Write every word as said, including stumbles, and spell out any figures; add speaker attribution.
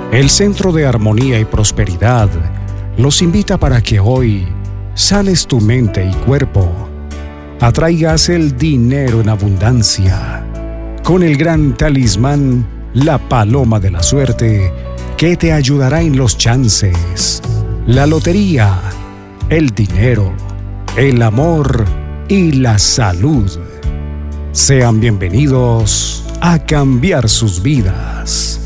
Speaker 1: El Centro de Armonía y Prosperidad los invita para que hoy sanes tu mente y cuerpo, atraigas el dinero en abundancia con el gran talismán, la paloma de la suerte, que te ayudará en los chances, la lotería, el dinero, el amor y la salud. Sean bienvenidos a cambiar sus vidas.